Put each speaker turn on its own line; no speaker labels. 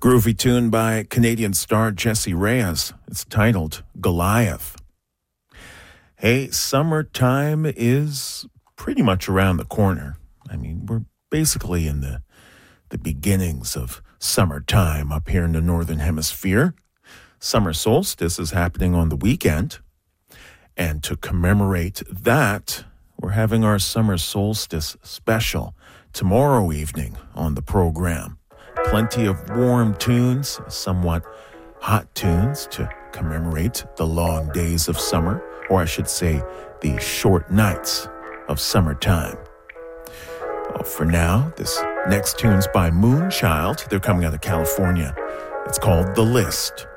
Groovy tune by Canadian star Jessie Reyez. It's titled Goliath. Hey, summertime is pretty much around the corner. I mean, we're basically in the beginnings of summertime up here in the Northern Hemisphere. Summer solstice is happening on the weekend. And to commemorate that, we're having our summer solstice special tomorrow evening on the program. Plenty of warm tunes, somewhat hot tunes to commemorate the long days of summer, or I should say the short nights of summertime. Well, for now, this next tune's by Moonchild. They're coming out of California. It's called The List.